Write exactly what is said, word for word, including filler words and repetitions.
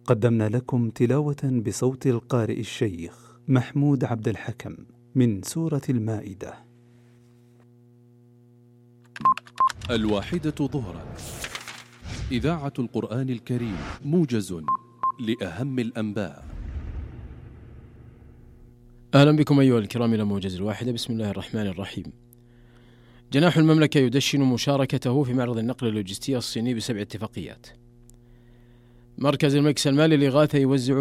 قدمنا لكم تلاوة بصوت القارئ الشيخ محمود عبد الحكم من سورة المائدة. الواحدة ظهرا، إذاعة القرآن الكريم، موجز لأهم الأنباء. أهلا بكم أيها الكرام إلى موجز الواحدة. بسم الله الرحمن الرحيم. جناح المملكة يدشن مشاركته في معرض النقل اللوجستي الصيني بسبع اتفاقيات. مركز الملك سلمان للإغاثة يوزع